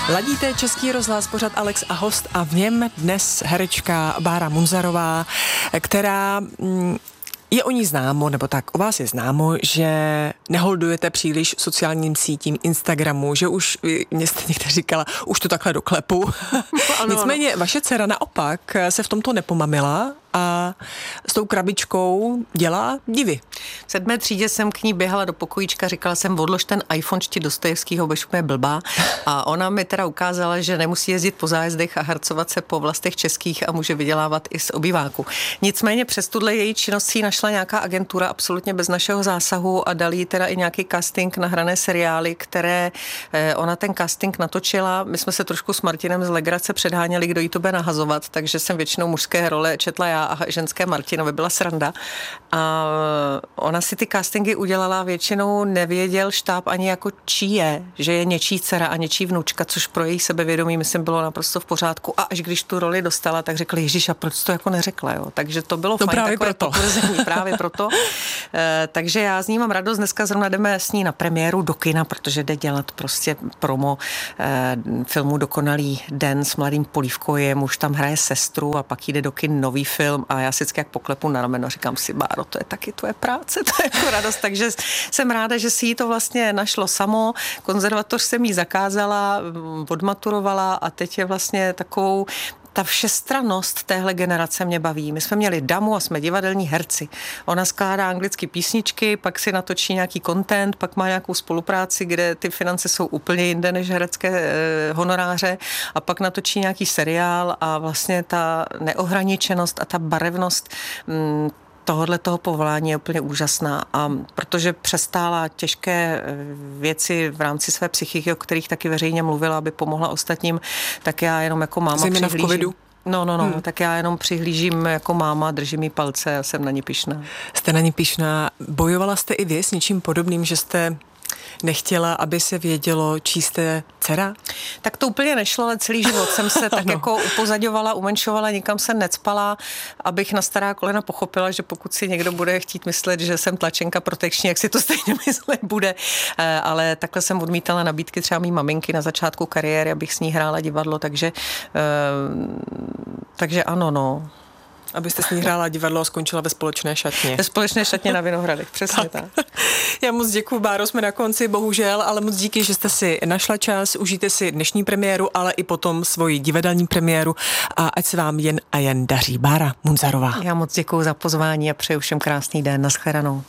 Ladíte Český rozhlas, pořad Alex a host a v něm dnes herečka Bára Munzarová, která je o ní známo, nebo tak o vás je známo, že neholdujete příliš sociálním sítím Instagramu, že už, mě jste někde říkala, už to takhle doklepu. Ano, nicméně vaše dcera naopak se v tomto nepomamila a s tou krabičkou dělá divy. V 7. třídě jsem k ní běhala do pokojíčka, říkala jsem, odlož ten iPhone, čti Dostojevskýho, budeš úplně blbá. A ona mi teda ukázala, že nemusí jezdit po zájezdech a harcovat se po vlastech českých a může vydělávat i z obýváku. Nicméně přes tuhle její činnost si našla nějaká agentura absolutně bez našeho zásahu a dali jí teda i nějaký casting na hrané seriály, které ona ten casting natočila. My jsme se trošku s Martinem z legrace předháněli, kdo jí to bude nahazovat, takže jsem většinou mužské role četla já a ženské Martinovi, byla sranda. A ona si ty castingy udělala, většinou nevěděl štáb ani jako čí je, že je něčí dcera a něčí vnučka, což pro její sebevědomí, myslím, bylo naprosto v pořádku. A až když tu roli dostala, tak řekla, Ježíš, a proč to jako neřekla, jo? Takže to bylo fajn, právě takové potvrzení, právě proto. Takže já z ní mám radost, dneska zrovna jdeme s ní na premiéru do kina, protože jde dělat prostě promo filmu Dokonalý den s mladým Polívkojem, už tam hraje sestru a pak jde do kin nový film a já si vždycky jak poklepu na rameno, říkám si, Báro, to je taky tvoje práce, to je jako radost, takže jsem ráda, že si jí to vlastně našlo samo, konzervatoř jsem jí zakázala, odmaturovala a teď je vlastně takovou ta všestrannost téhle generace mě baví. My jsme měli damu a jsme divadelní herci. Ona skládá anglicky písničky, pak si natočí nějaký content, pak má nějakou spolupráci, kde ty finance jsou úplně jinde než herecké honoráře a pak natočí nějaký seriál a vlastně ta neohraničenost a ta barevnost toho povolání je úplně úžasná a protože přestála těžké věci v rámci své psychiky, o kterých taky veřejně mluvila, aby pomohla ostatním, tak já jenom jako máma zejména v covidu. Tak já jenom přihlížím jako máma, držím jí palce a jsem na ní pyšná. Jste na ní pyšná. Bojovala jste i vy s něčím podobným, že jste nechtěla, aby se vědělo, čí jste dcera? Tak to úplně nešlo, ale celý život jsem se tak jako upozaďovala, umenšovala, nikam se necpala, abych na stará kolena pochopila, že pokud si někdo bude chtít myslet, že jsem tlačenka protekční, jak si to stejně myslet bude. Ale takhle jsem odmítala nabídky třeba mý maminky na začátku kariéry, abych s ní hrála divadlo, takže ano, no. Abyste s ní hrála divadlo a skončila ve společné šatně. Ve společné šatně na Vinohradech, přesně tak. Já moc děkuju, Báro, jsme na konci, bohužel, ale moc díky, že jste si našla čas, užijte si dnešní premiéru, ale i potom svoji divadelní premiéru a ať se vám jen a jen daří. Bára Munzarová. Já moc děkuju za pozvání a přeju všem krásný den. Naschledanou.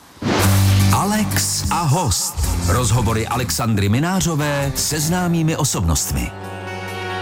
Alex a host. Rozhovory Alexandry Minářové se známými osobnostmi.